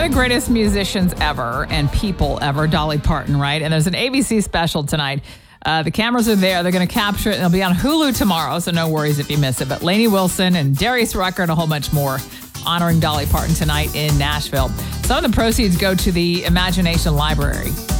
the greatest musicians ever and people ever, Dolly Parton, right? And there's an ABC special tonight. The cameras are there. They're going to capture it. And it'll be on Hulu tomorrow, so no worries if you miss it. But Lainey Wilson and Darius Rucker and a whole bunch more honoring Dolly Parton tonight in Nashville. Some of the proceeds go to the Imagination Library.